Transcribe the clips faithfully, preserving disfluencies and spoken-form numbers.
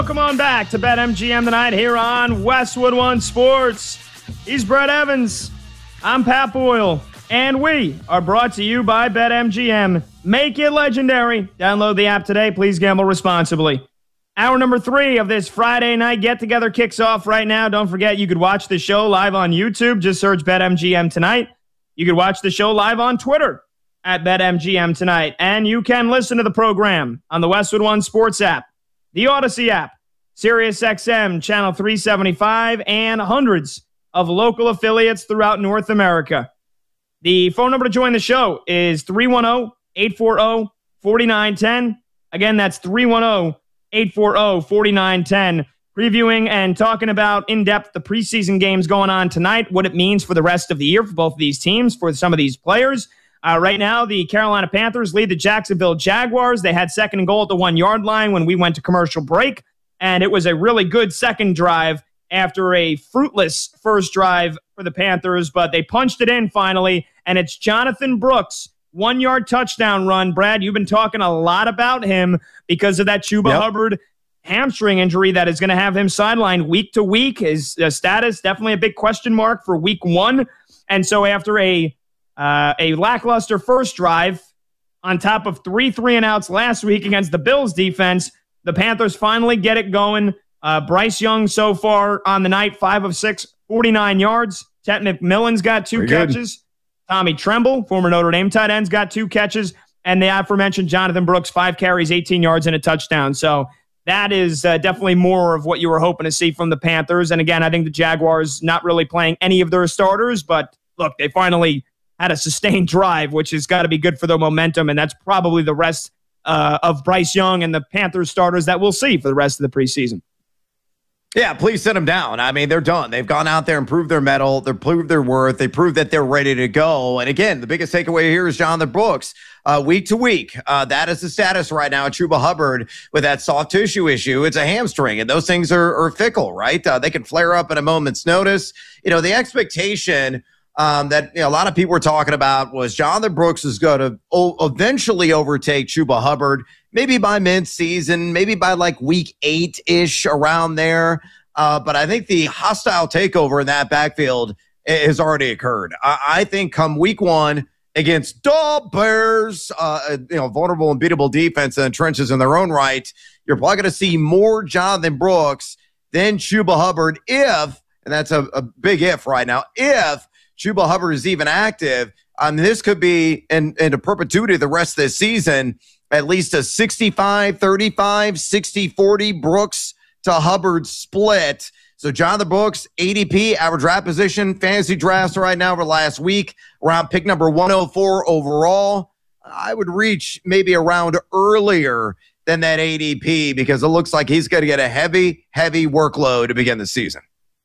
Welcome on back to BetMGM tonight here on Westwood One Sports. He's Brett Evans. I'm Pat Boyle. And we are brought to you by BetMGM. Make it legendary. Download the app today. Please gamble responsibly. Hour number three of this Friday night get-together kicks off right now. Don't forget, you could watch the show live on YouTube. Just search BetMGM Tonight. You could watch the show live on Twitter at BetMGM Tonight. And you can listen to the program on the Westwood One Sports app, the Odyssey app, SiriusXM Channel three seventy-five, and hundreds of local affiliates throughout North America. The phone number to join the show is three one zero, eight four zero, four nine one zero. Again, that's three one zero, eight four zero, four nine one zero. Previewing and talking about in-depth the preseason games going on tonight, what it means for the rest of the year for both of these teams, for some of these players. Uh, right now, the Carolina Panthers lead the Jacksonville Jaguars. They had second and goal at the one-yard line when we went to commercial break, and it was a really good second drive after a fruitless first drive for the Panthers, but they punched it in finally, and it's Jonathan Brooks, one-yard touchdown run. Brad, you've been talking a lot about him because of that Chuba Yep. Hubbard hamstring injury that is going to have him sidelined week to week. His uh, status, definitely a big question mark for week one. And so after a uh, a lackluster first drive on top of three three and outs last week against the Bills defense, the Panthers finally get it going. Uh, Bryce Young so far on the night, five of six, forty-nine yards. Ted McMillan's got two Very catches. Good. Tommy Tremble, former Notre Dame tight end's got two catches. And the aforementioned Jonathan Brooks, five carries, eighteen yards, and a touchdown. So that is uh, definitely more of what you were hoping to see from the Panthers. And again, I think the Jaguars not really playing any of their starters, but look, they finally had a sustained drive, which has got to be good for their momentum, and that's probably the rest uh, of Bryce Young and the Panthers starters that we'll see for the rest of the preseason. Yeah, please send them down. I mean, they're done. They've gone out there and proved their mettle. They've proved their worth. They proved that they're ready to go. And again, the biggest takeaway here is Jonathan Brooks. Uh, week to week, uh, that is the status right now at Chuba Hubbard with that soft tissue issue. It's a hamstring, and those things are, are fickle, right? Uh, they can flare up at a moment's notice. You know, the expectation um, that you know, a lot of people were talking about was Jonathan Brooks is going to o- eventually overtake Chuba Hubbard, maybe by mid-season, maybe by like week eight-ish around there. Uh, but I think the hostile takeover in that backfield has already occurred. I, I think come week one against the Bears, uh, you know, vulnerable and beatable defense in the trenches in their own right, you're probably going to see more Jonathan Brooks than Chuba Hubbard if, and that's a, a big if right now, if Chuba Hubbard is even active. Um, this could be in, into perpetuity the rest of the season, at least a sixty-five thirty-five, sixty forty Brooks to Hubbard split. So Jonathan Brooks, A D P, average draft position, fantasy drafts right now over last week, around pick number one oh four overall. I would reach maybe around earlier than that A D P because it looks like he's going to get a heavy, heavy workload to begin the season.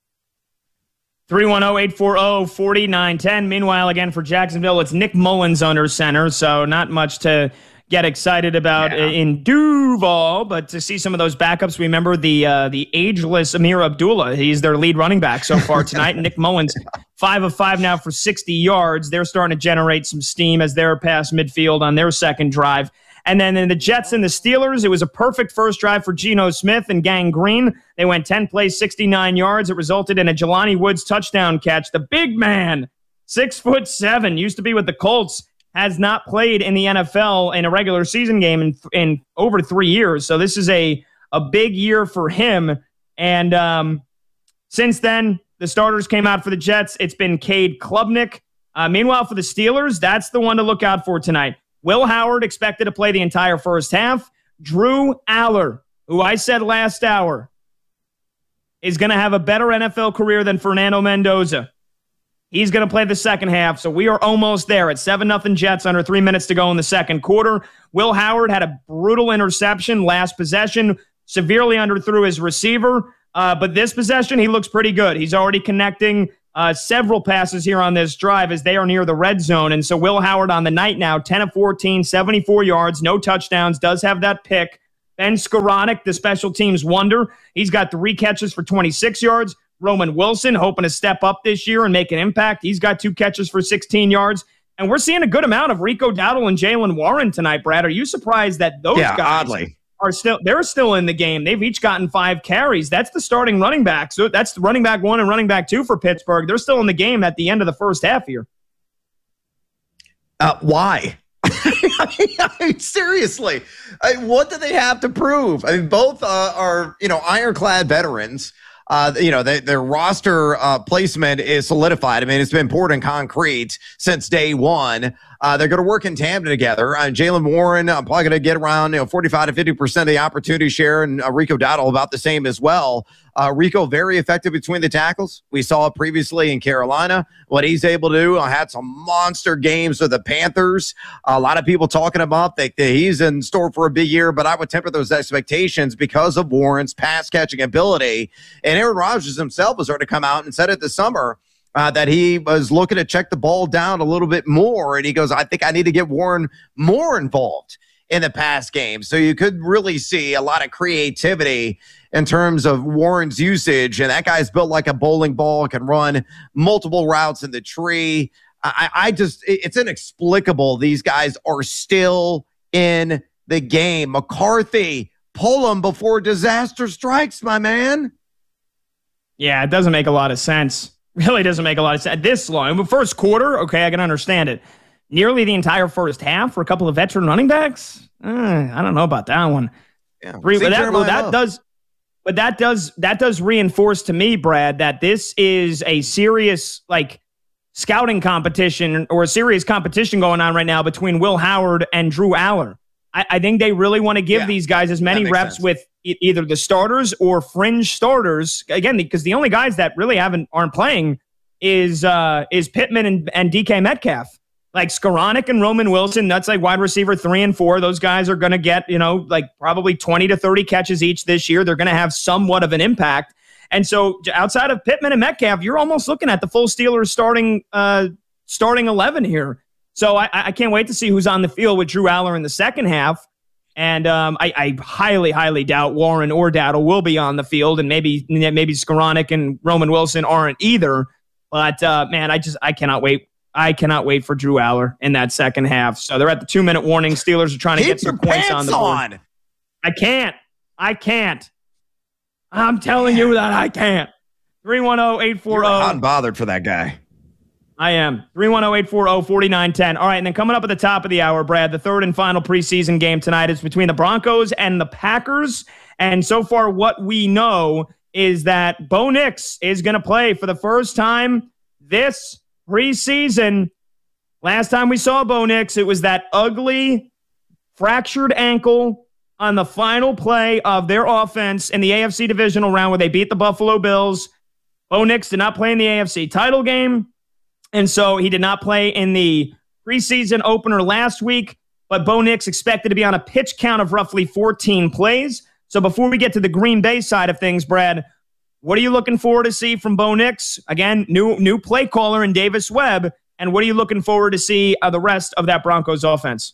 three one zero, eight four zero, four nine one zero. Meanwhile, again, for Jacksonville, it's Nick Mullins under center, so not much to get excited about yeah. in Duval, but to see some of those backups, remember the uh, the ageless Amir Abdullah. He's their lead running back so far tonight. Nick Mullins, five of five now for sixty yards. They're starting to generate some steam as they're past midfield on their second drive. And then in the Jets and the Steelers, it was a perfect first drive for Geno Smith and Gang Green. They went ten plays, sixty-nine yards. It resulted in a Jelani Woods touchdown catch. The big man, six foot seven, used to be with the Colts, has not played in the N F L in a regular season game in, in over three years. So this is a, a big year for him. And um, since then, the starters came out for the Jets. It's been Cade Klubnik. Uh, meanwhile, for the Steelers, that's the one to look out for tonight. Will Howard expected to play the entire first half. Drew Aller, who I said last hour, is going to have a better N F L career than Fernando Mendoza. He's going to play the second half, so we are almost there at seven nothing Jets, under three minutes to go in the second quarter. Will Howard had a brutal interception last possession, severely underthrew his receiver, uh, but this possession, he looks pretty good. He's already connecting uh, several passes here on this drive as they are near the red zone, and so Will Howard on the night now, ten of fourteen, seventy-four yards, no touchdowns, does have that pick. Ben Skoranek, the special teams wonder, he's got three catches for twenty-six yards. Roman Wilson, hoping to step up this year and make an impact. He's got two catches for sixteen yards. And we're seeing a good amount of Rico Dowdle and Jaylen Warren tonight, Brad. Are you surprised that those yeah, guys oddly. are still they're still in the game. They've each gotten five carries. That's the starting running back. So that's the running back one and running back two for Pittsburgh. They're still in the game at the end of the first half here. Uh, why? I mean, I mean, seriously, I mean, what do they have to prove? I mean, both uh, are, you know, ironclad veterans. Uh, you know, they, their roster uh, placement is solidified. I mean, it's been poured in concrete since day one. Uh, they're going to work in tandem together. Uh, Jaylen Warren, I'm probably going to get around, you know, forty-five to fifty percent of the opportunity share, and uh, Rico Dowdle about the same as well. Uh, Rico, very effective between the tackles. We saw it previously in Carolina, what he's able to do. I had some monster games with the Panthers. A lot of people talking about that he's in store for a big year, but I would temper those expectations because of Warren's pass catching ability. And Aaron Rodgers himself was already come out and said it this summer uh, that he was looking to check the ball down a little bit more. And he goes, I think I need to get Warren more involved in the pass game. So you could really see a lot of creativity in terms of Warren's usage. And that guy's built like a bowling ball, can run multiple routes in the tree. I, I just, it's inexplicable. These guys are still in the game. McCarthy, pull them before disaster strikes, my man. Yeah, it doesn't make a lot of sense. Really doesn't make a lot of sense. This long, but first quarter, okay, I can understand it. Nearly the entire first half for a couple of veteran running backs? Uh, I don't know about that one. Yeah, Three, but that, well, that does, but that does that does reinforce to me, Brad, that this is a serious like scouting competition or a serious competition going on right now between Will Howard and Drew Aller. I, I think they really want to give yeah, these guys as many reps sense. with e- either the starters or fringe starters. Again, because the only guys that really haven't aren't playing is uh, is Pittman and, and D K Metcalf. Like Skoranek and Roman Wilson, that's like wide receiver three and four. Those guys are going to get, you know, like probably twenty to thirty catches each this year. They're going to have somewhat of an impact. And so outside of Pittman and Metcalf, you're almost looking at the full Steelers starting uh, starting eleven here. So I, I can't wait to see who's on the field with Drew Aller in the second half. And um, I, I highly, highly doubt Warren or Dowdle will be on the field. And maybe maybe Skoranek and Roman Wilson aren't either. But, uh, man, I just I cannot wait. I cannot wait for Drew Aller in that second half. So they're at the two-minute warning. Steelers are trying to Keep get some points on the board. On. I can't. I can't. I'm telling you that I can't. three one zero, eight four zero. You're unbothered for that guy. I am. three one zero, eight four zero, four nine one zero. All right, and then coming up at the top of the hour, Brad, the third and final preseason game tonight is between the Broncos and the Packers. And so far what we know is that Bo Nix is going to play for the first time this preseason. Last time we saw Bo Nix, it was that ugly fractured ankle on the final play of their offense in the A F C divisional round where they beat the Buffalo Bills. Bo Nix did not play in the A F C title game, and so he did not play in the preseason opener last week, but Bo Nix expected to be on a pitch count of roughly fourteen plays. So before we get to the Green Bay side of things, Brad, what are you looking forward to see from Bo Nix? Again, new new play caller in Davis Webb. And what are you looking forward to see of the rest of that Broncos offense?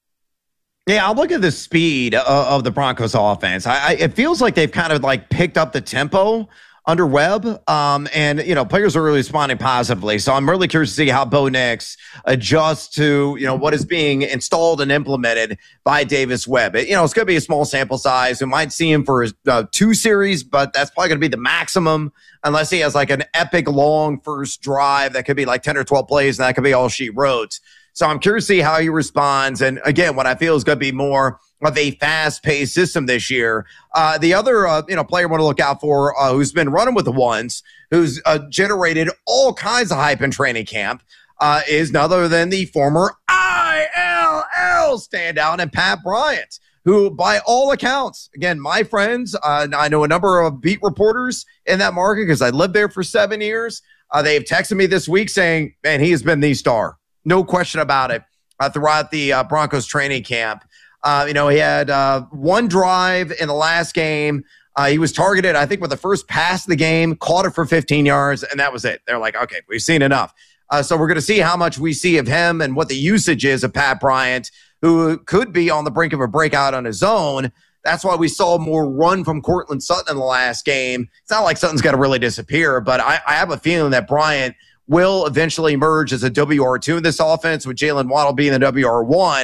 Yeah, I'll look at the speed of, of the Broncos offense. I, I, it feels like they've kind of like picked up the tempo under Webb. Um, and, you know, players are really responding positively. So I'm really curious to see how Bo Nix adjusts to, you know, what is being installed and implemented by Davis Webb. It, you know, it's going to be a small sample size. We might see him for uh, two series, but that's probably going to be the maximum unless he has like an epic long first drive that could be like ten or twelve plays, and that could be all she wrote. So I'm curious to see how he responds. And again, what I feel is going to be more of a fast-paced system this year. Uh, the other, uh, you know, player I want to look out for, uh, who's been running with the ones, who's uh, generated all kinds of hype in training camp, uh, is none other than the former I L L standout and Pat Bryant, who, by all accounts, again, my friends, uh, I know a number of beat reporters in that market because I lived there for seven years. Uh, they've texted me this week saying, man, he has been the star. No question about it uh, throughout the uh, Broncos training camp. Uh, you know, he had uh, one drive in the last game. Uh, he was targeted, I think, with the first pass of the game, caught it for fifteen yards, and that was it. They're like, okay, we've seen enough. Uh, so we're going to see how much we see of him and what the usage is of Pat Bryant, who could be on the brink of a breakout on his own. That's why we saw more run from Cortland Sutton in the last game. It's not like Sutton's got to really disappear, but I, I have a feeling that Bryant will eventually emerge as a W R two in this offense, with Jalen Waddle being the W R one.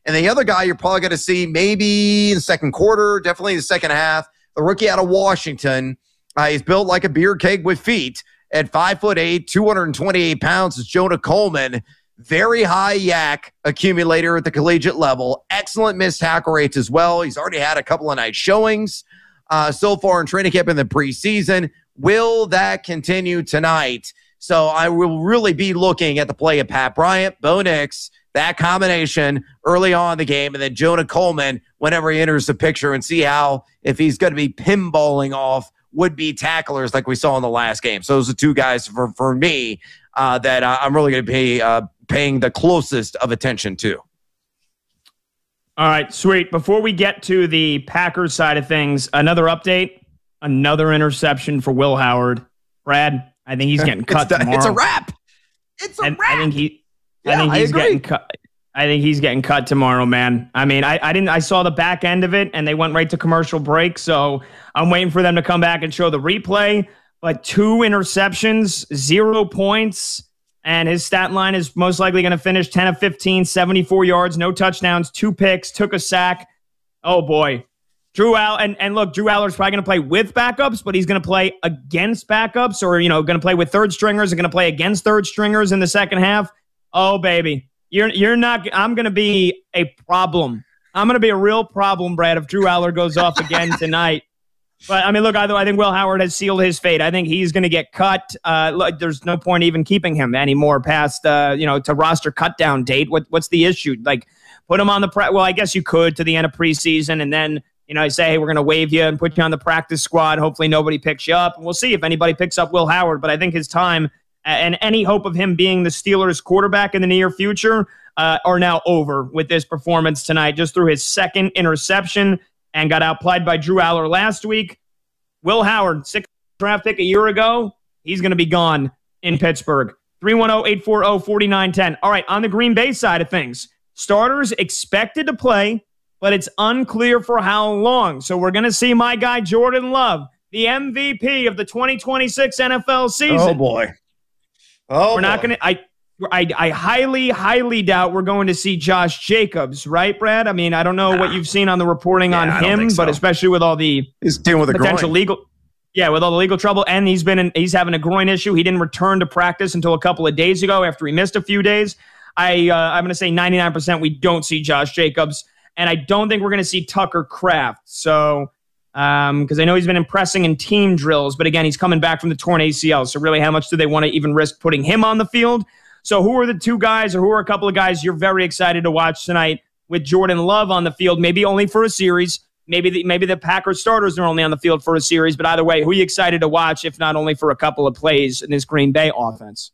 And the other guy you're probably going to see maybe in the second quarter, definitely in the second half, the rookie out of Washington. Uh, he's built like a beer keg with feet. At five foot eight, two hundred twenty-eight pounds, is Jonah Coleman. Very high yak accumulator at the collegiate level. Excellent missed tackle rates as well. He's already had a couple of nice showings uh, so far in training camp in the preseason. Will that continue tonight? So I will really be looking at the play of Pat Bryant, Bo Nix, that combination early on in the game, and then Jonah Coleman whenever he enters the picture, and see how, if he's going to be pinballing off would-be tacklers like we saw in the last game. So those are two guys for, for me uh, that uh, I'm really going to be uh, paying the closest of attention to. All right, sweet. Before we get to the Packers side of things, another update, another interception for Will Howard. Brad, I think he's getting cut it's the, tomorrow. It's a wrap. It's a I, wrap. I think he. Yeah, I think he's I agree. getting cut. I think he's getting cut tomorrow, man. I mean, I, I didn't. I saw the back end of it, and they went right to commercial break. So I'm waiting for them to come back and show the replay. But two interceptions, zero points, and his stat line is most likely going to finish ten of fifteen, seventy-four yards, no touchdowns, two picks, took a sack. Oh boy, Drew Al and and look, Drew Aller's probably going to play with backups, but he's going to play against backups, or you know, going to play with third stringers and going to play against third stringers in the second half. Oh baby. You're you're not. I'm going to be a problem. I'm going to be a real problem, Brad, if Drew Aller goes off again tonight. But I mean, look, I, I think Will Howard has sealed his fate. I think he's going to get cut. Uh, look, there's no point even keeping him anymore past uh, you know, to roster cut down date. What what's the issue? Like, put him on the pre- well, I guess you could to the end of preseason, and then you know, say, hey, we're going to waive you and put you on the practice squad. Hopefully, nobody picks you up. We'll see if anybody picks up Will Howard. But I think his time and any hope of him being the Steelers' quarterback in the near future uh, are now over with this performance tonight. Just threw his second interception and got outplayed by Drew Aller last week. Will Howard, sixth draft pick a year ago, he's going to be gone in Pittsburgh. three one zero, eight four zero, four nine one zero. All right, on the Green Bay side of things, starters expected to play, but it's unclear for how long. So we're going to see my guy Jordan Love, the M V P of the twenty twenty-six N F L season. Oh, boy. Oh, we're not boy. going to. I, I I highly, highly doubt we're going to see Josh Jacobs, right, Brad? I mean, I don't know nah. what you've seen on the reporting yeah, on him, so. but especially with all the he's dealing with a potential groin. legal, yeah, with all the legal trouble, and he's been in, he's having a groin issue. He didn't return to practice until a couple of days ago after he missed a few days. I uh, I'm going to say ninety-nine percent we don't see Josh Jacobs, and I don't think we're going to see Tucker Kraft. So. Um, because I know he's been impressing in team drills, but again, he's coming back from the torn A C L. So really, how much do they want to even risk putting him on the field? So who are the two guys, or who are a couple of guys you're very excited to watch tonight with Jordan Love on the field? Maybe only for a series. Maybe the, maybe the Packers starters are only on the field for a series. But either way, who are you excited to watch, if not only for a couple of plays in this Green Bay offense?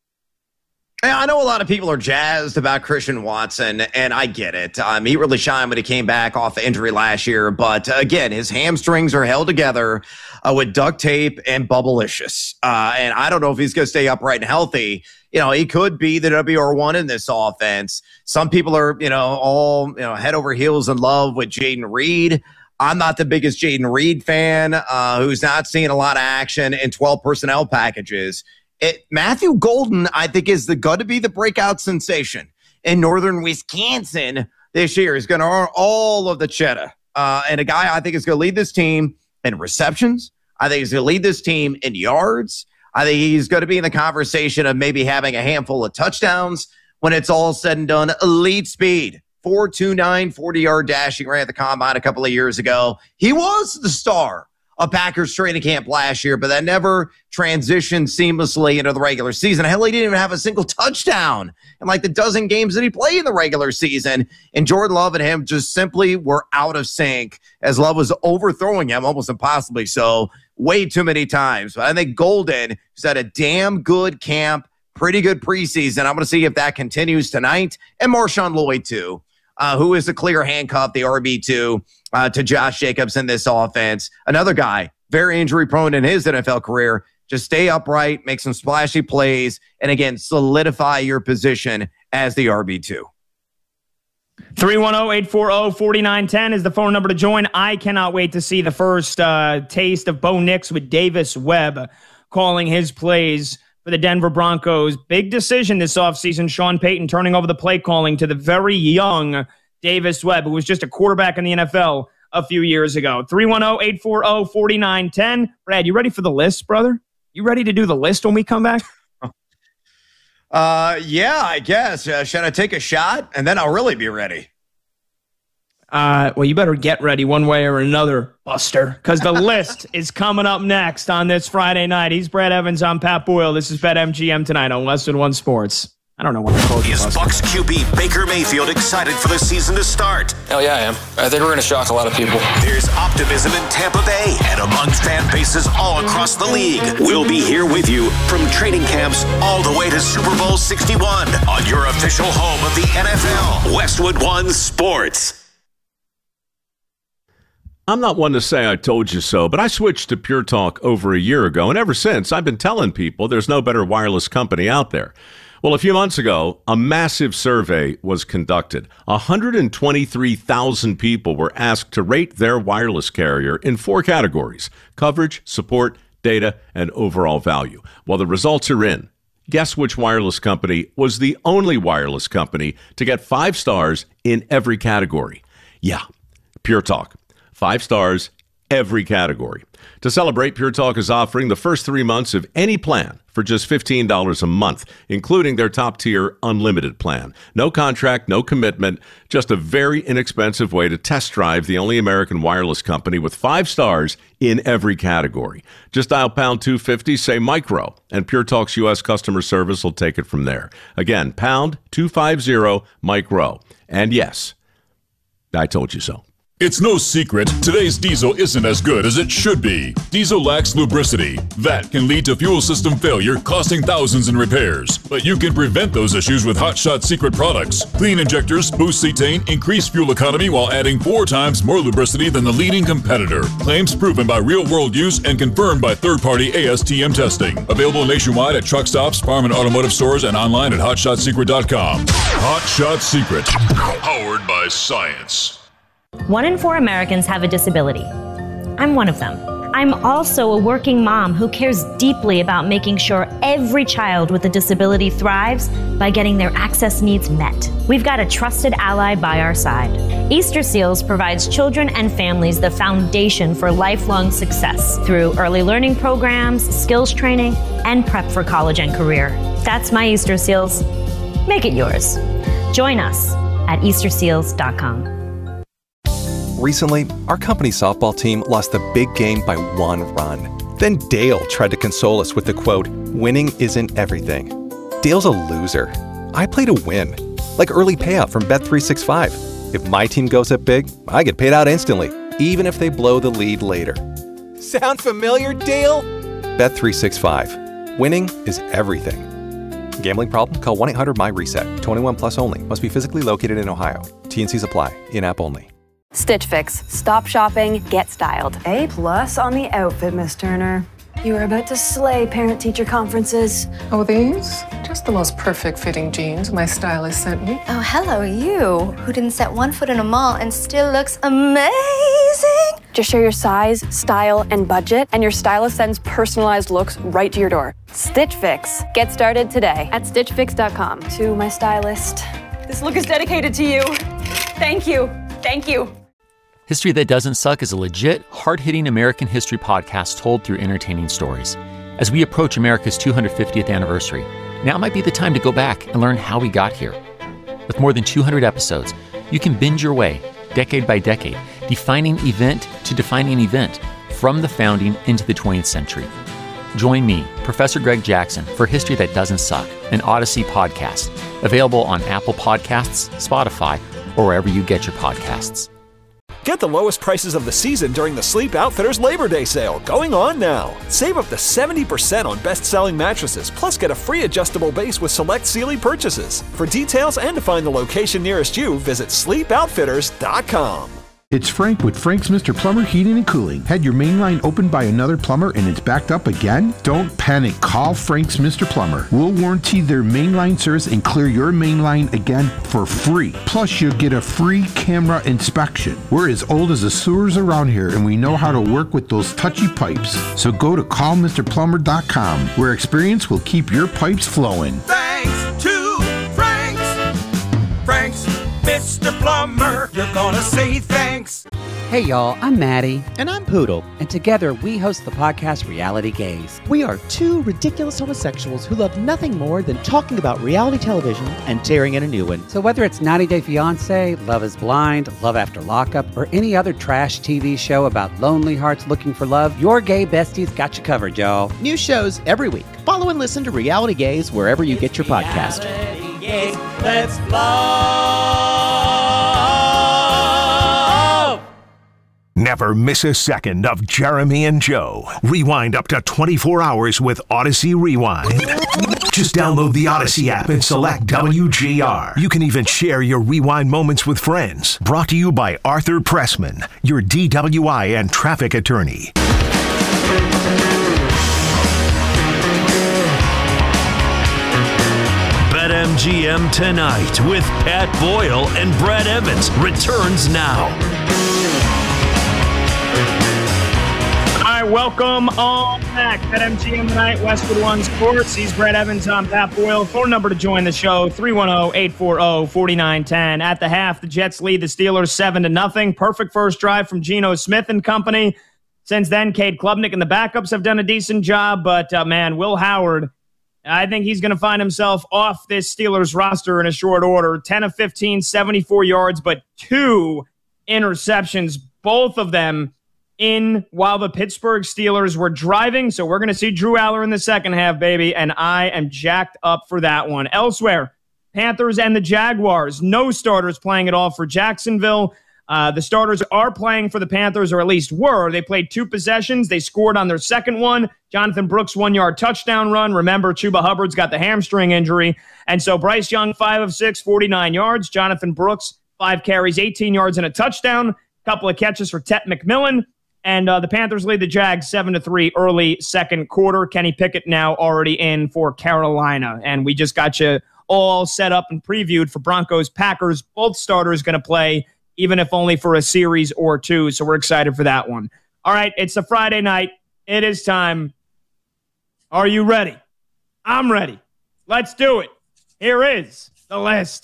I know a lot of people are jazzed about Christian Watson, and I get it. Um, he really shined when he came back off the injury last year. But uh, again, his hamstrings are held together uh, with duct tape and Bubblicious. Uh, and I don't know if he's going to stay upright and healthy. You know, he could be the W R one in this offense. Some people are, you know, all, you know, head over heels in love with Jayden Reed. I'm not the biggest Jayden Reed fan, uh, who's not seeing a lot of action in twelve personnel packages. It, Matthew Golden, I think, is the going to be the breakout sensation in northern Wisconsin this year. He's going to earn all of the cheddar. Uh, and a guy I think is going to lead this team in receptions. I think he's going to lead this team in yards. I think he's going to be in the conversation of maybe having a handful of touchdowns when it's all said and done. Elite speed, four two nine, forty-yard dashing, ran at the combine a couple of years ago. He was the star of Packers training camp last year, but that never transitioned seamlessly into the regular season. Hell, he didn't even have a single touchdown in like the dozen games that he played in the regular season. And Jordan Love and him just simply were out of sync as Love was overthrowing him, almost impossibly so, way too many times. But I think Golden is at a damn good camp, pretty good preseason. I'm going to see if that continues tonight. And Marshawn Lloyd, too. Uh, who is the clear handcuff, the R B two, uh, to Josh Jacobs in this offense. Another guy, very injury-prone in his N F L career. Just stay upright, make some splashy plays, and again, solidify your position as the R B two. three one zero, eight four zero, four nine one zero is the phone number to join. I cannot wait to see the first uh, taste of Bo Nix with Davis Webb calling his plays for the Denver Broncos. Big decision this offseason. Sean Payton turning over the play calling to the very young Davis Webb, who was just a quarterback in the N F L a few years ago. three one zero, eight four zero, four nine one zero. Brad, you ready for the list, brother? You ready to do the list when we come back? Uh, yeah, I guess. Uh, should I take a shot? And then I'll really be ready. Uh, well, you better get ready one way or another, Buster, because the list is coming up next on this Friday night. He's Brad Evans. I'm Pat Boyle. This is BetMGM tonight on Westwood One Sports. I don't know what to call you. Is Bucs Q B Baker Mayfield excited for the season to start? Hell yeah, I am. I think we're going to shock a lot of people. There's optimism in Tampa Bay and among fan bases all across the league. We'll be here with you from training camps all the way to Super Bowl sixty-one on your official home of the N F L, Westwood One Sports. I'm not one to say I told you so, but I switched to Pure Talk over a year ago, and ever since, I've been telling people there's no better wireless company out there. Well, a few months ago, a massive survey was conducted. one hundred twenty-three thousand people were asked to rate their wireless carrier in four categories: coverage, support, data, and overall value. Well, the results are in. Guess which wireless company was the only wireless company to get five stars in every category? Yeah, Pure Talk. Five stars, every category. To celebrate, Pure Talk is offering the first three months of any plan for just fifteen dollars a month, including their top-tier unlimited plan. No contract, no commitment, just a very inexpensive way to test drive the only American wireless company with five stars in every category. Just dial pound two fifty, say micro, and Pure Talk's U S customer service will take it from there. Again, pound two fifty, micro. And yes, I told you so. It's no secret, today's diesel isn't as good as it should be. Diesel lacks lubricity. That can lead to fuel system failure, costing thousands in repairs. But you can prevent those issues with Hot Shot Secret products. Clean injectors, boost cetane, increase fuel economy while adding four times more lubricity than the leading competitor. Claims proven by real-world use and confirmed by third-party A S T M testing. Available nationwide at truck stops, farm and automotive stores, and online at hot shot secret dot com. Hot Shot Secret, powered by science. One in four Americans have a disability. I'm one of them. I'm also a working mom who cares deeply about making sure every child with a disability thrives by getting their access needs met. We've got a trusted ally by our side. Easter Seals provides children and families the foundation for lifelong success through early learning programs, skills training, and prep for college and career. That's my Easter Seals. Make it yours. Join us at easter seals dot com. Recently, our company softball team lost the big game by one run. Then Dale tried to console us with the quote, "Winning isn't everything." Dale's a loser. I play to win, like early payout from Bet three sixty-five. If my team goes up big, I get paid out instantly, even if they blow the lead later. Sound familiar, Dale? Bet three sixty-five. Winning is everything. Gambling problem? Call one eight hundred M Y reset. twenty-one plus only. Must be physically located in Ohio. T and C's apply. In-app only. Stitch Fix. Stop shopping, get styled. A plus on the outfit, Miss Turner. You are about to slay parent-teacher conferences. Oh, these? Just the most perfect fitting jeans my stylist sent me. Oh, hello, you, who didn't set one foot in a mall and still looks amazing. Just share your size, style, and budget, and your stylist sends personalized looks right to your door. Stitch Fix. Get started today at stitch fix dot com. To my stylist. This look is dedicated to you. Thank you. Thank you. History That Doesn't Suck is a legit, hard-hitting American history podcast told through entertaining stories. As we approach America's two hundred fiftieth anniversary, now might be the time to go back and learn how we got here. With more than two hundred episodes, you can binge your way, decade by decade, defining event to defining event, from the founding into the twentieth century. Join me, Professor Greg Jackson, for History That Doesn't Suck, an Odyssey podcast, available on Apple Podcasts, Spotify, or wherever you get your podcasts. Get the lowest prices of the season during the Sleep Outfitters Labor Day sale, going on now. Save up to seventy percent on best-selling mattresses, plus get a free adjustable base with select Sealy purchases. For details and to find the location nearest you, visit sleep outfitters dot com. It's Frank with Frank's Mister Plumber Heating and Cooling. Had your main line opened by another plumber and it's backed up again? Don't panic. Call Frank's Mister Plumber. We'll warranty their main line service and clear your main line again for free. Plus, you'll get a free camera inspection. We're as old as the sewers around here and we know how to work with those touchy pipes. So go to call mister plumber dot com, where experience will keep your pipes flowing. Thanks to Frank's. Frank's Mister Plumber. Plumber, you're gonna say thanks. Hey y'all, I'm Maddie. And I'm Poodle. And together we host the podcast Reality Gaze. We are two ridiculous homosexuals who love nothing more than talking about reality television and tearing in a new one. So whether it's ninety day fiancé, Love is Blind, Love After Lockup, or any other trash T V show about lonely hearts looking for love, your gay besties got you covered, y'all. New shows every week. Follow and listen to Reality Gaze wherever you get your podcast. Gaze, let's love. Never miss a second of Jeremy and Joe. Rewind up to twenty-four hours with Odyssey Rewind. Just download the Odyssey app and select W G R. You can even share your rewind moments with friends. Brought to you by Arthur Pressman, your D W I and traffic attorney. BetMGM Tonight with Pat Boyle and Brad Evans returns now. All right, welcome on back. BetMGM Tonight, Westwood One Sports. He's Brad Evans. I'm Pat Boyle. Phone number to join the show, three one zero, eight four zero, four nine one zero. At the half, the Jets lead the Steelers seven to nothing. Perfect first drive from Geno Smith and company. Since then, Cade Klubnik and the backups have done a decent job, but uh, man, Will Howard, I think he's going to find himself off this Steelers roster in a short order. ten of fifteen, seventy-four yards, but two interceptions, both of them in while the Pittsburgh Steelers were driving. So we're going to see Drew Aller in the second half, baby, and I am jacked up for that one. Elsewhere, Panthers and the Jaguars. No starters playing at all for Jacksonville. Uh, the starters are playing for the Panthers, or at least were. They played two possessions. They scored on their second one. Jonathan Brooks, one-yard touchdown run. Remember, Chuba Hubbard's got the hamstring injury. And so Bryce Young, five of six, forty-nine yards. Jonathan Brooks, five carries, eighteen yards and a touchdown. Couple of catches for Tet McMillan. And uh, the Panthers lead the Jags seven to three early second quarter. Kenny Pickett now already in for Carolina. And we just got you all set up and previewed for Broncos-Packers. Both starters going to play, even if only for a series or two. So we're excited for that one. All right, it's a Friday night. It is time. Are you ready? I'm ready. Let's do it. Here is the list.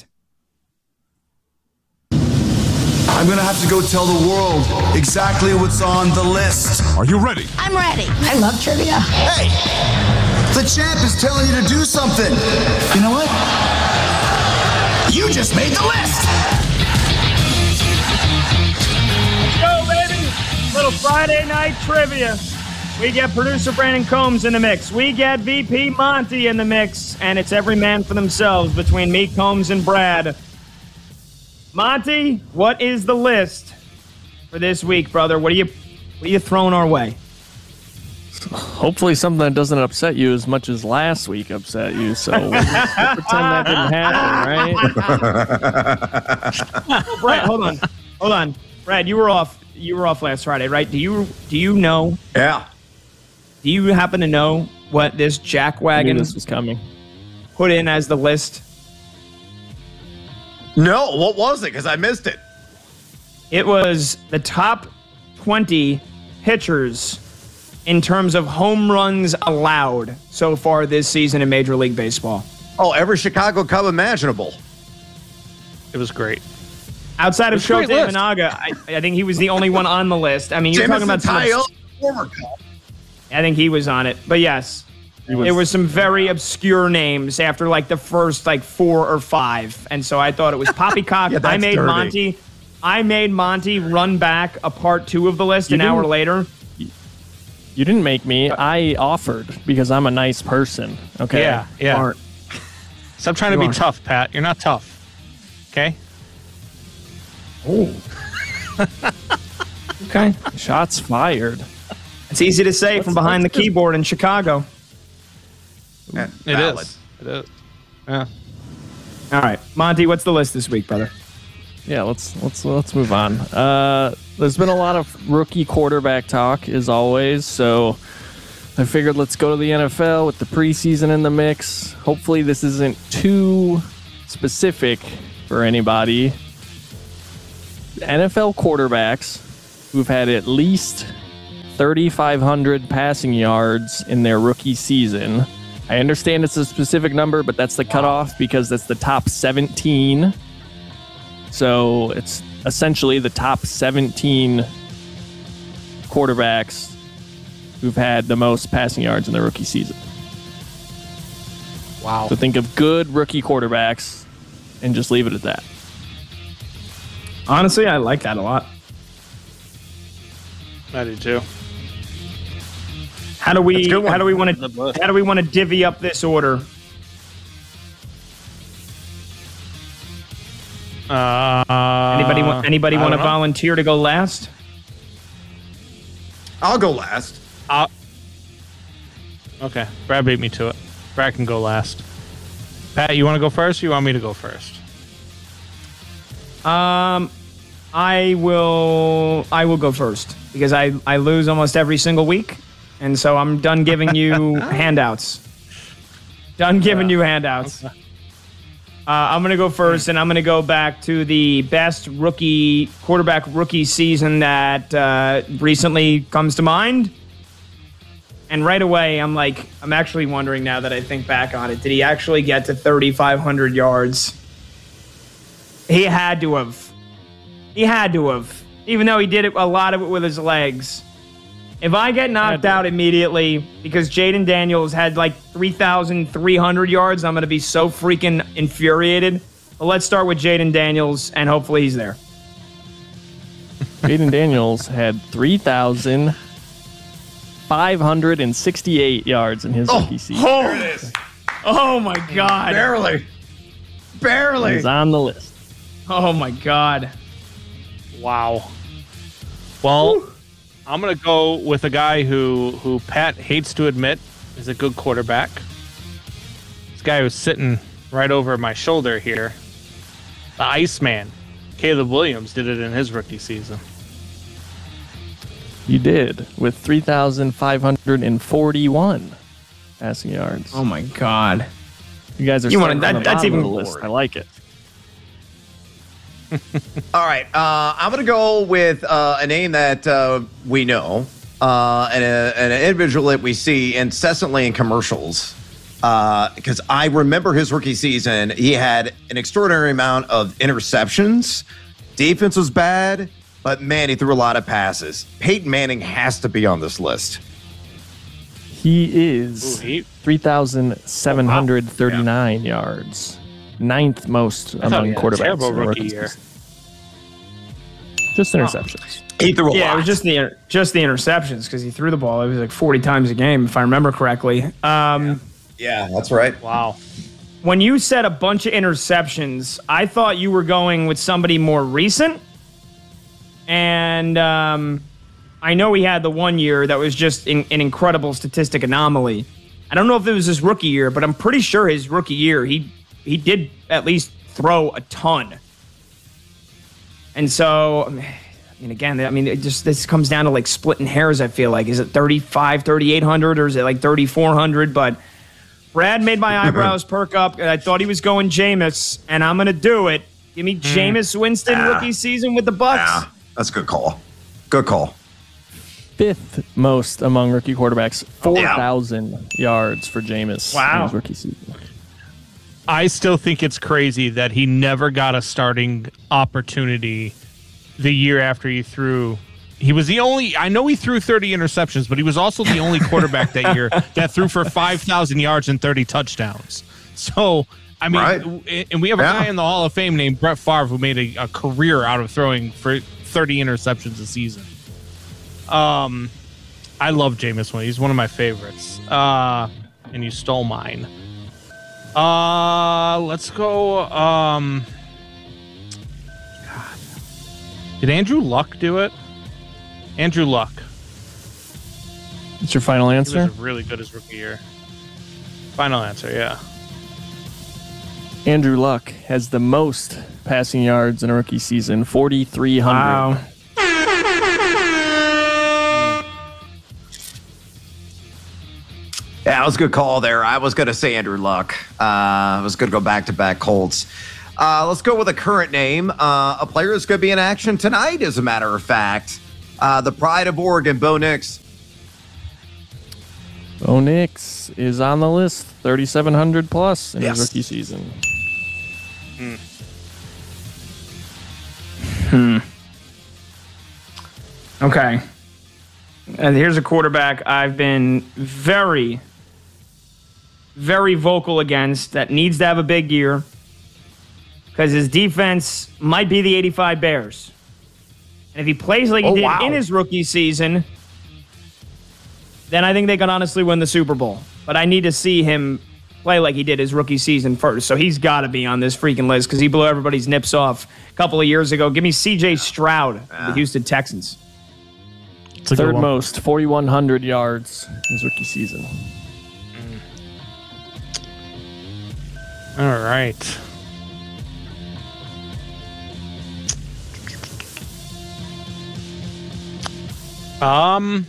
I'm going to have to go tell the world exactly what's on the list. Are you ready? I'm ready. I love trivia. Hey, the champ is telling you to do something. You know what? You just made the list. Let's go, baby. Little Friday night trivia. We get producer Brandon Combs in the mix. We get V P Monty in the mix. And it's every man for themselves between me, Combs, and Brad. Monty, what is the list for this week, brother? What are you, what are you throwing our way? Hopefully something that doesn't upset you as much as last week upset you. So we'll, we'll pretend that didn't happen, right? Oh, Brad, hold on, hold on, Brad. You were off. You were off last Friday, right? Do you do you know? Yeah. Do you happen to know what this jack wagon this was coming? Put in as the list? No, what was it? Because I missed it. It was the top twenty pitchers in terms of home runs allowed so far this season in Major League Baseball. Oh, every Chicago Cub imaginable. It was great. Outside of Shohei Imanaga, I, I think he was the only one on the list. I mean, you're Jameson talking about Tyone, some, former Cub. I think he was on it. But yes, was, there were some very obscure names after like the first like four or five. And so I thought it was poppycock. Yeah, I made dirty. Monty. I made Monty run back a part two of the list you an hour later. You didn't make me. I offered because I'm a nice person. Okay. Yeah. Yeah. Smart. Stop trying You to be are. tough, Pat. You're not tough. Okay. Oh. Okay. Shots fired. It's easy to say from behind the keyboard in Chicago. It Valid. is. It is. Yeah. All right, Monty, what's the list this week, brother? Yeah, let's let's let's move on. Uh, there's been a lot of rookie quarterback talk, as always. So I figured let's go to the N F L with the preseason in the mix. Hopefully, this isn't too specific for anybody. N F L quarterbacks who've had at least thirty-five hundred passing yards in their rookie season. I understand it's a specific number, but that's the cutoff because that's the top seventeen. So it's essentially the top seventeen quarterbacks who've had the most passing yards in their rookie season. Wow. So think of good rookie quarterbacks and just leave it at that. Honestly, I like that a lot. I do too. How do we how do we want to how do we want to divvy up this order? Uh, Anybody want anybody want to volunteer to go last? I'll go last. Uh, okay, Brad beat me to it. Brad can go last. Pat, you want to go first or you want me to go first? Um, I will I will go first because I, I lose almost every single week, and so I'm done giving you handouts. Done giving you handouts. Uh, I'm going to go first, and I'm going to go back to the best rookie quarterback rookie season that uh, recently comes to mind. And right away, I'm like, I'm actually wondering now that I think back on it, did he actually get to thirty-five hundred yards? He had to have. He had to have. Even though he did it, a lot of it with his legs. If I get knocked out immediately because Jaden Daniels had like three thousand three hundred yards, I'm going to be so freaking infuriated. But let's start with Jaden Daniels, and hopefully he's there. Jaden Daniels had three thousand five hundred sixty-eight yards in his Oh, rookie season. oh, there it is. Oh, my God. Barely. Barely. He's on the list. Oh, my God. Wow. Well, Woo. I'm going to go with a guy who, who Pat hates to admit is a good quarterback. This guy was sitting right over my shoulder here. The Iceman. Caleb Williams did it in his rookie season. You did, with three thousand five hundred forty-one passing yards. Oh, my God. You guys are you starting wanna, that, on the that's bottom even of the list. I like it. All right. Uh, I'm going to go with uh, a name that uh, we know uh, and, a, and an individual that we see incessantly in commercials. Because uh, I remember his rookie season, he had an extraordinary amount of interceptions. Defense was bad, but man, he threw a lot of passes. Peyton Manning has to be on this list. He is three thousand seven hundred thirty-nine yeah. yards. Ninth most among quarterbacks. Terrible rookie year. Just interceptions. Oh. He threw a yeah, lot. it was just the just the interceptions because he threw the ball. It was like forty times a game, if I remember correctly. Um, yeah. yeah, that's right. Wow. When you said a bunch of interceptions, I thought you were going with somebody more recent. And um, I know he had the one year that was just in, an incredible statistic anomaly. I don't know if it was his rookie year, but I'm pretty sure his rookie year, he he did at least throw a ton. And so, I mean, again, I mean, it just this comes down to like splitting hairs, I feel like. Is it thirty-five, thirty-eight hundred, or is it like thirty-four hundred? But Brad made my eyebrows perk up, and I thought he was going Jameis, and I'm going to do it. Give me Jameis Winston Ah. rookie season with the Bucks. Yeah, that's a good call. Good call. Fifth most among rookie quarterbacks, four thousand yeah. yards for Jameis wow. in his rookie season. I still think it's crazy that he never got a starting opportunity the year after he threw. He was the only, I know he threw thirty interceptions, but he was also the only quarterback that year that threw for five thousand yards and thirty touchdowns. So, I mean, right. and we have a yeah. guy in the Hall of Fame named Brett Favre who made a, a career out of throwing for thirty interceptions a season. Um, I love Jameis Winston. He's one of my favorites. Uh, and you stole mine. Uh, let's go. Um, God, did Andrew Luck do it? Andrew Luck. It's your final answer? He was really good his rookie year. Final answer, yeah. Andrew Luck has the most passing yards in a rookie season, forty-three hundred. Wow. Yeah, that was a good call there. I was going to say Andrew Luck. Uh, I was going to go back-to-back Colts. Uh, let's go with a current name. Uh, a player that's going to be in action tonight, as a matter of fact. Uh, the pride of Oregon, Bo Nix. Bo Nix is on the list, thirty-seven hundred plus in yes. his rookie season. Hmm. Hmm. Okay. And here's a quarterback I've been very, very vocal against that needs to have a big year because his defense might be the eighty-five Bears. And if he plays like he Oh, did wow. in his rookie season, then I think they can honestly win the Super Bowl. But I need to see him play like he did his rookie season first. So he's got to be on this freaking list because he blew everybody's nips off a couple of years ago. Give me C J Stroud, the Houston Texans. It's third most, forty-one hundred yards in his rookie season. All right. Um,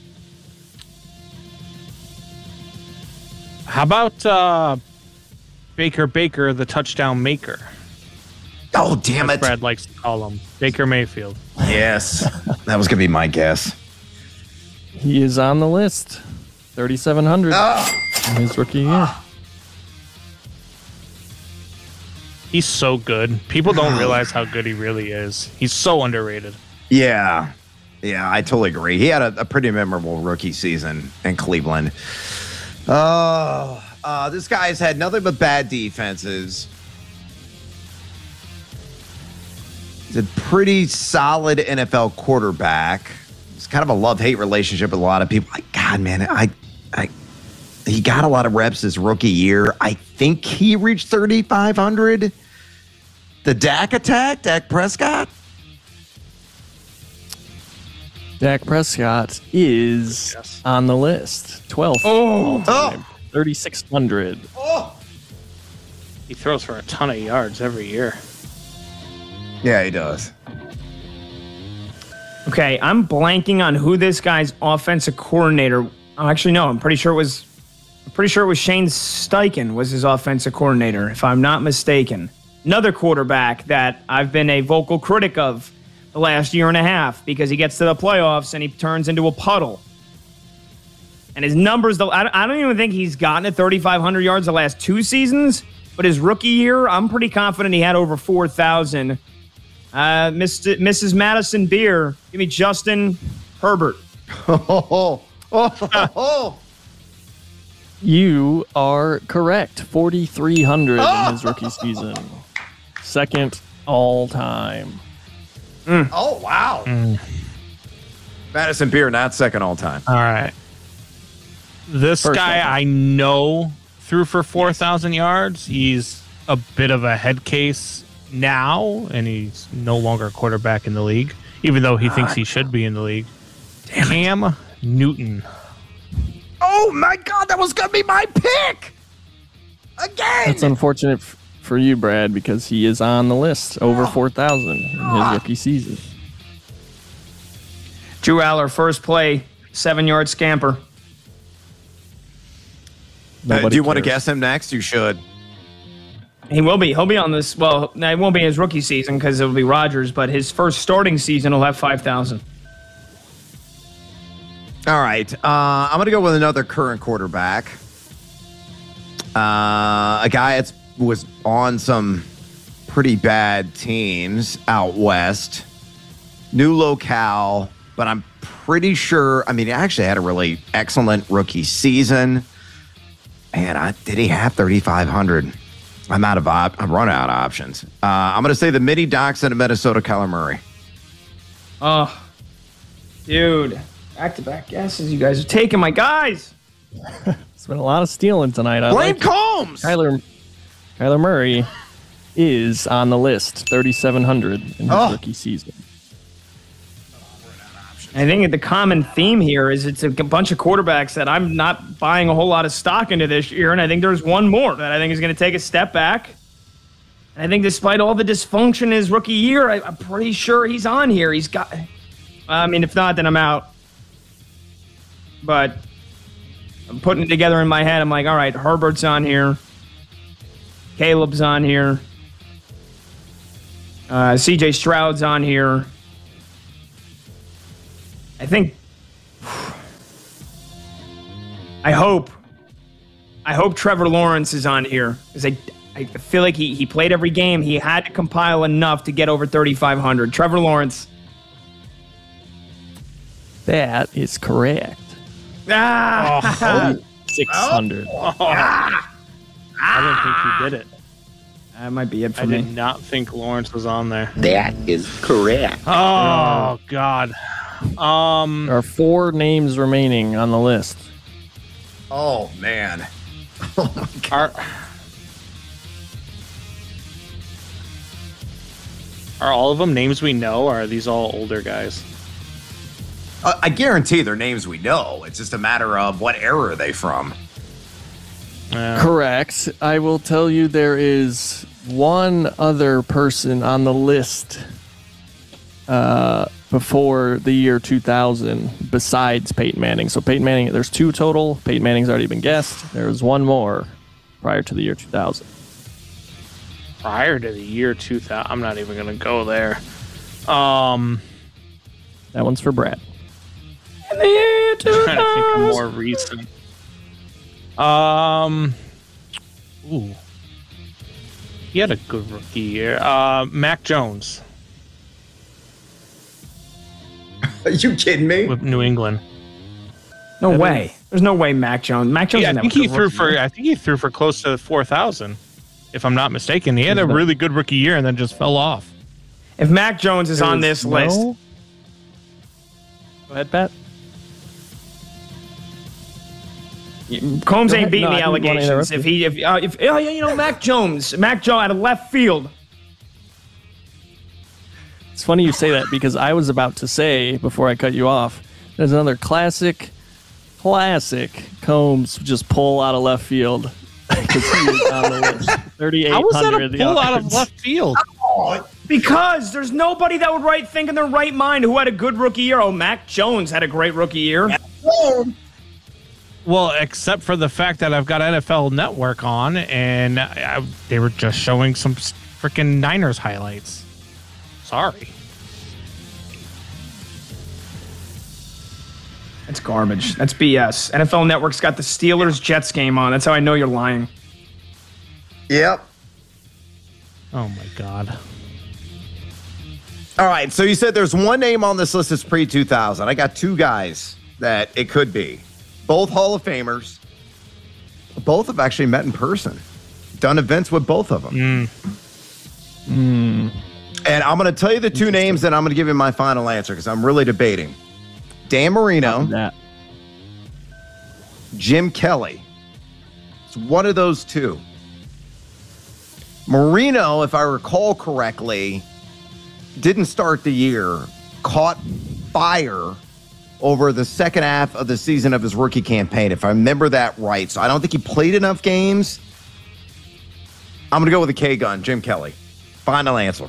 how about uh, Baker Baker, the touchdown maker? Oh, damn As it. Brad likes to call him Baker Mayfield. Yes. That was going to be my guess. He is on the list. thirty-seven hundred in his rookie year. He's so good. People don't realize how good he really is. He's so underrated. Yeah. Yeah, I totally agree. He had a, a pretty memorable rookie season in Cleveland. Oh, uh, this guy's had nothing but bad defenses. He's a pretty solid N F L quarterback. It's kind of a love-hate relationship with a lot of people. Like, God, man, I, I, he got a lot of reps his rookie year. I think he reached thirty-five hundred. The Dak attack, Dak Prescott. Dak Prescott is on the list. twelfth. Oh, oh. thirty-six hundred. Oh. He throws for a ton of yards every year. Yeah, he does. Okay, I'm blanking on who this guy's offensive coordinator. Oh, actually, no. I'm pretty sure it was. I'm pretty sure it was Shane Steichen was his offensive coordinator, if I'm not mistaken. Another quarterback that I've been a vocal critic of the last year and a half because he gets to the playoffs and he turns into a puddle. And his numbers, though, I don't even think he's gotten to thirty-five hundred yards the last two seasons. But his rookie year, I'm pretty confident he had over four thousand. Uh, Mister Missus Madison Beer, give me Justin Herbert. Oh, oh, oh. You are correct. forty-three hundred oh. in his rookie season. Second all time. Mm. Oh, wow. Mm. Madison Beer, not second all time. All right. This First guy I know threw for four thousand yards. He's a bit of a head case now, and he's no longer a quarterback in the league, even though he ah. thinks he should be in the league. Damn Cam it. Newton. Oh, my God. That was going to be my pick. Again. That's unfortunate f- for you, Brad, because he is on the list. Over four thousand in his rookie season. Drew Aller, first play, seven-yard scamper. Uh, do you cares. want to guess him next? You should. He will be. He'll be on this. Well, it won't be his rookie season because it'll be Rodgers, but his first starting season will have five thousand. All right. Uh, I'm going to go with another current quarterback. Uh, a guy that was on some pretty bad teams out west. New locale, but I'm pretty sure. I mean, he actually had a really excellent rookie season. Man, I, did he have thirty-five hundred? I'm out of op- I'm running out of options. Uh, I'm going to say the mini Dachshund of Minnesota, Kyler Murray. Oh, dude. Back-to-back guesses. You guys are taking my guys. It's been a lot of stealing tonight. I Blame like Combs. Kyler, Kyler Murray is on the list. thirty-seven hundred in his oh. rookie season. I think the common theme here is it's a bunch of quarterbacks that I'm not buying a whole lot of stock into this year, and I think there's one more that I think is going to take a step back. And I think despite all the dysfunction in his rookie year, I, I'm pretty sure he's on here. He's got... I mean, if not, then I'm out. But I'm putting it together in my head. I'm like, all right, Herbert's on here. Caleb's on here. Uh, C J Stroud's on here. I think, I hope, I hope Trevor Lawrence is on here because I, I feel like he, he played every game. He had to compile enough to get over thirty-five hundred. Trevor Lawrence. That is correct. Ah! six hundred. Oh. I didn't think he did it. That might be it for I me. did not think Lawrence was on there. That is correct. Oh, God. Um, There are four names remaining on the list. Oh, man. Are, are all of them names we know, or are these all older guys? Uh, I guarantee they're names we know. It's just a matter of what era are they from. Yeah. Correct. I will tell you there is one other person on the list uh, before the year two thousand besides Peyton Manning. So Peyton Manning, there's two total. Peyton Manning's already been guessed. There was one more prior to the year two thousand. Prior to the year two thousand. I'm not even going to go there. Um, That one's for Brad. In the year two I'm trying to think of more recent. Um, ooh, he had a good rookie year. Uh, Mac Jones. Are you kidding me? With New England. No way. There's no way Mac Jones. Mac Jones. Yeah, I didn't think have a he good threw rookie for. year. I think he threw for close to four thousand, if I'm not mistaken. He had a really good rookie year and then just fell off. If Mac Jones is There on was this list, no- Go ahead, Pat. Combs Go ain't ahead. beating No, I the didn't wanna allegations. interrupt If he, if, uh, if oh, yeah, you know, Mac Jones, Mac Jones out of left field. It's funny you say that because I was about to say before I cut you off, there's another classic, classic Combs just pull out of left field because he was on the list. thirty-eight hundred. How was that a pull out of left field? Because there's nobody that would right think in their right mind who had a good rookie year. Oh, Mac Jones had a great rookie year. Well, except for the fact that I've got N F L Network on, and I, I, they were just showing some freaking Niners highlights. Sorry. That's garbage. That's B S. N F L Network's got the Steelers Jets game on. That's how I know you're lying. Yep. Oh my God. All right, so you said there's one name on this list that's pre two thousand. I got two guys that it could be. Both Hall of Famers. Both have actually met in person. Done events with both of them. Mm. Mm. And I'm going to tell you the two names, and I'm going to give you my final answer because I'm really debating. Dan Marino. That. Jim Kelly. It's one of those two. Marino, if I recall correctly, didn't start the year, caught fire over the second half of the season of his rookie campaign, if I remember that right. So I don't think he played enough games. I'm going to go with the K-Gun, Jim Kelly. Final answer.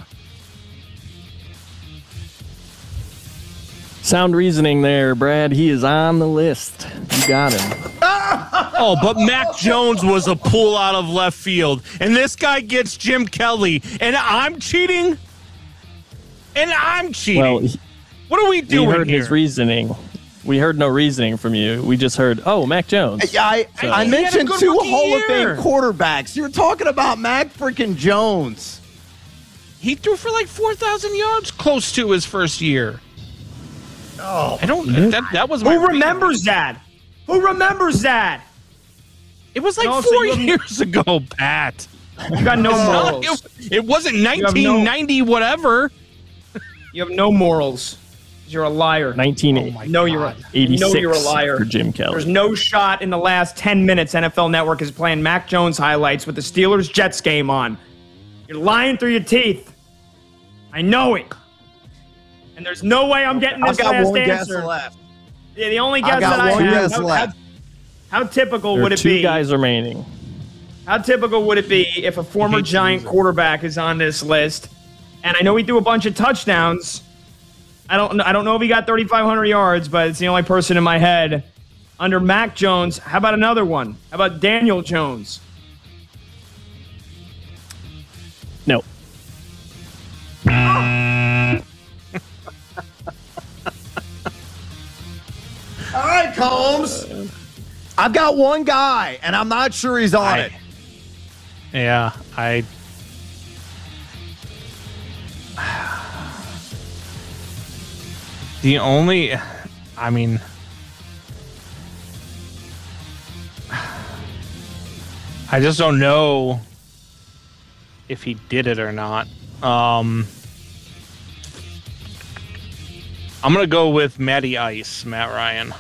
Sound reasoning there, Brad. He is on the list. You got him. Oh, but Mac Jones was a pull out of left field, and this guy gets Jim Kelly, and I'm cheating? And I'm cheating. Well, he, what are we doing we heard here? his reasoning. We heard no reasoning from you. We just heard, oh, Mac Jones. I, So- I He mentioned had a good two rookie Hall of year. Fame quarterbacks. You're talking about Mac freaking Jones. He threw for like four thousand yards close to his first year. Oh, I don't. That, that was my Who remembers that? Who remembers that? It was like No, so four you have- years ago, Pat. You got no It's not- morals. it, it wasn't have no- nineteen ninety, whatever. You have no morals. You're a liar. nineteen No, you're a, eighty-six no, you're a liar. for Jim Kelly. There's no shot in the last ten minutes N F L Network is playing Mac Jones highlights with the Steelers-Jets game on. You're lying through your teeth. I know it. And there's no way I'm getting I've this got last one guess answer. left. Yeah, the only I've guess got that I one have. guess How, left. how, how typical There would are it two be? guys remaining. How typical would it be if a former hate to Giant lose it. quarterback is on this list? And I know he threw a bunch of touchdowns. I don't I don't know if he got thirty-five hundred yards, but it's the only person in my head. Under Mac Jones, how about another one? How about Daniel Jones? No. All right, Combs. I've got one guy, and I'm not sure he's on I- it. Yeah, I. The only, I mean, I just don't know if he did it or not. Um, I'm gonna go with Matty Ice, Matt Ryan.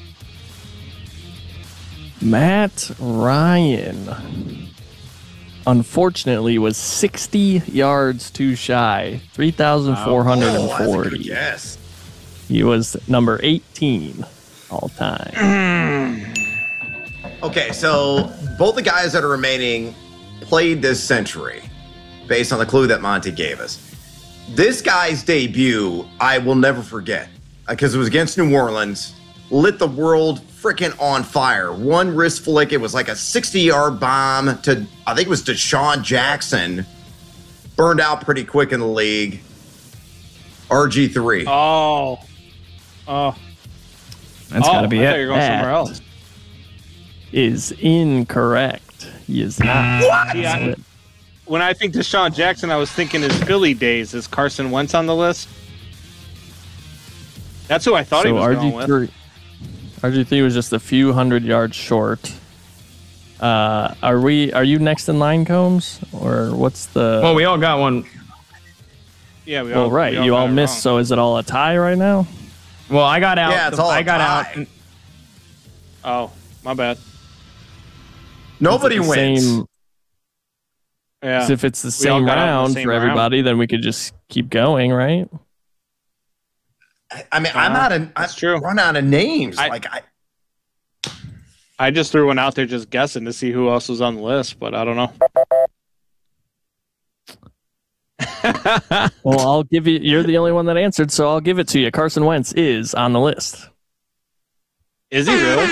Matt Ryan, unfortunately, was sixty yards too shy, three thousand four hundred forty. Oh, yes. He was number eighteen all time. Okay, so both the guys that are remaining played this century based on the clue that Monty gave us. This guy's debut, I will never forget because it was against New Orleans, lit the world freaking on fire. One wrist flick, it was like a sixty-yard bomb to, I think it was Deshaun Jackson. Burned out pretty quick in the league. R G three. Oh. Oh. That's oh, got to be I it. thought you were going That somewhere else. Is incorrect. He is not. What? Yeah, when I think Deshaun Jackson, I was thinking his Philly days. Is Carson Wentz on the list? That's who I thought so he was R G going with. three, R G three was just a few hundred yards short. Uh, are we? Are you next in line, Combs, or what's the? Well, we all got one. Yeah, we all. Well, right. we all You got all it missed. wrong. So is it all a tie right now? Well, I got out. Yeah, it's the- all I a got tie. out. and- Oh, my bad. Nobody Is it the wins. Same, Yeah. 'cause if it's the We all same got out in the round same for round. everybody, then we could just keep going, right? I mean, I'm Uh, out of, that's I true. run out of names. I- like, I, I just threw one out there just guessing to see who else was on the list, but I don't know. Well, I'll give you. You're the only one that answered, so I'll give it to you. Carson Wentz is on the list. Is he really?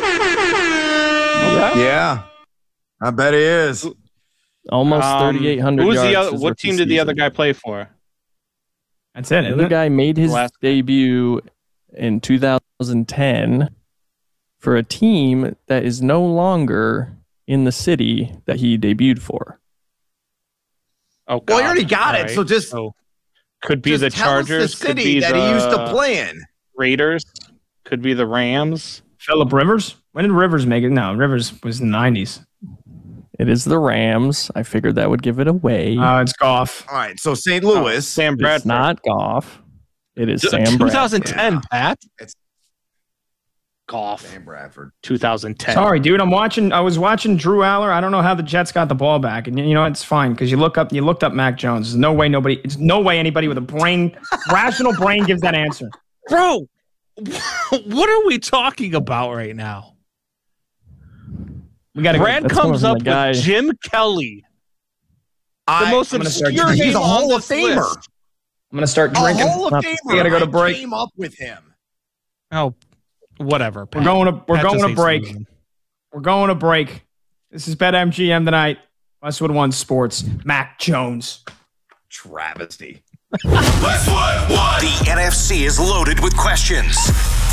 yeah, I bet he is. Almost Um, thirty-eight hundred who's yards. the other, his what rookie team did the other season. guy play for? That's it. The Isn't other it? guy made his Last- debut in two thousand ten for a team that is no longer in the city that he debuted for. Oh, Well, you God. already got All it, right. so just- So, could be just the tell us the Chargers. could city be that the he used to play in. Raiders. Could be the Rams. Philip Rivers? When did Rivers make it? No, Rivers was in the nineties. It is the Rams. I figured that would give it away. Uh, it's Goff. All right, so Saint Louis. Sam it's Bradford. not Goff. It is Sam Bradford. twenty ten, Yeah. Pat. It's Golf. Sam Bradford. twenty ten. Sorry, dude. I'm watching. I was watching Drew Aller. I don't know how the Jets got the ball back, and you know it's fine because you look up. You looked up Mac Jones. There's no way nobody. It's no way anybody with a brain, rational brain, gives that answer. Bro, what are we talking about right now? We got to. Brad that's comes coming up from the guy- with Jim Kelly. The I, most I'm gonna start obscure drinking. he's name a Hall on of this Famer. list. I'm gonna start A drinking. Hall of We Famer. gotta go to I break. Came up with him. Oh, whatever. We're Pat. going to. We're Pat going just to hates break. losing. We're going to break. This is BetMGM tonight. Westwood One Sports. Mac Jones. Travesty. The N F C is loaded with questions.